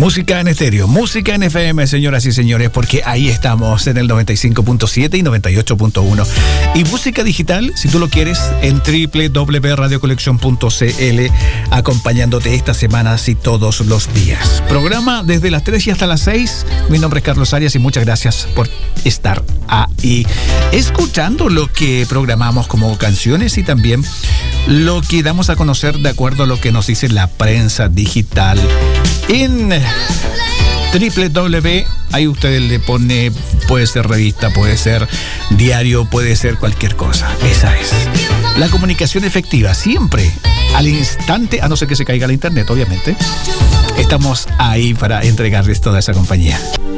Música en estéreo, música en FM, señoras y señores, porque ahí estamos en el 95.7 y 98.1. Y música digital, si tú lo quieres, en www.radiocolección.cl, acompañándote esta semana y todos los días. Programa desde las 3 y hasta las 6. Mi nombre es Carlos Arias y muchas gracias por estar ahí, escuchando lo que programamos como canciones y también lo que damos a conocer de acuerdo a lo que nos dice la prensa digital en www. Ahí usted le pone, puede ser revista, puede ser diario, puede ser cualquier cosa. Esa es la comunicación efectiva, siempre al instante, a no ser que se caiga la internet, obviamente. Estamos ahí para entregarles toda esa compañía.